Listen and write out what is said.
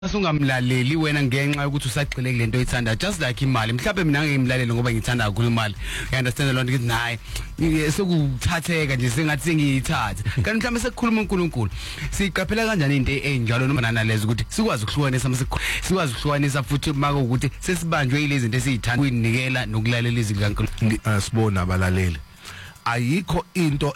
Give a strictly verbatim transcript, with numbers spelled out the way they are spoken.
Asungamlaleli wena ngenxa ukuthi usagcile kulento oyithanda just like imali mhlawumbe mina ngimlaleli ngoba ngithanda kakhulu imali you understand lo nto ngithi nayi sokuthatheka nje sengathi sengiyithatha kanti mhlawumbe sekukhuluma uNkulunkulu siqaphela kanjani into enjalo noma nalezo ukuthi sikwazi ukuhlukanisa sikwazi ukuhlukanisa futhi maka ukuthi sesibanjwe ilezi zinto esizithanda kuyinikela nokulalela izwi likaNkulunkulu. Sibona abalaleli ayikho into